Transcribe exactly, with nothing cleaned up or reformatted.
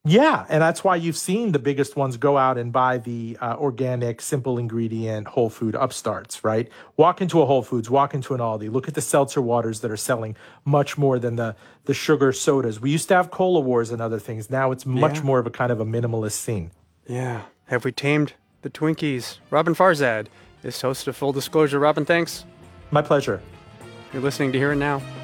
Yeah, and that's why you've seen the biggest ones go out and buy the uh, organic, simple ingredient, whole food upstarts, right? Walk into a Whole Foods, walk into an Aldi, look at the seltzer waters that are selling much more than the the sugar sodas. We used to have cola wars and other things. Now it's much Yeah, more of a kind of a minimalist scene. yeah. Have we tamed the Twinkies? Robin Farzad is host of Full Disclosure. Robin, thanks. My pleasure. You're listening to Here and Now.